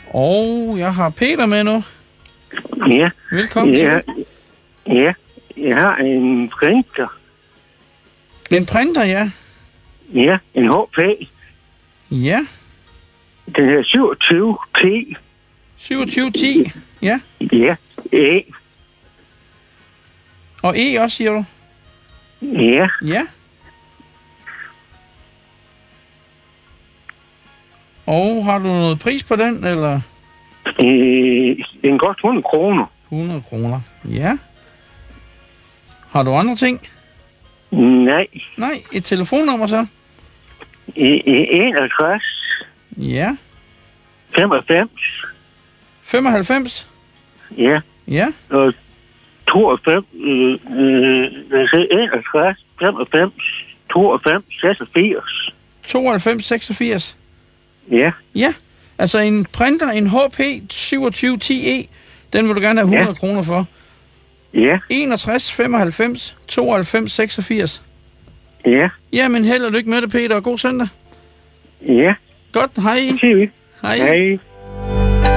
Og jeg har Peter med nu. Ja. Velkommen Ja. til. Ja. Jeg har en printer. En printer, ja. Ja, en HP. Ja. Den er 2710. 2710. Ja. Ja. E. Og E også, siger du? Ja. Ja. Og har du noget pris på den, eller? Den koster 100 kroner. 100 kroner. Ja. Har du andre ting? Nej. Nej, et telefonnummer så? 61. Ja. 95. 95? Ja. Ja. Og 92. 61. 95. 92. 86. 92, 86? Ja. Ja. Altså en printer, en HP 2710E, den vil du gerne have 100 kroner for. Ja. 61, 95, 92, 86. Ja. Jamen, held og lykke med det, Peter, og god søndag. Ja. Godt, hej. Det siger vi. Hej. Hej.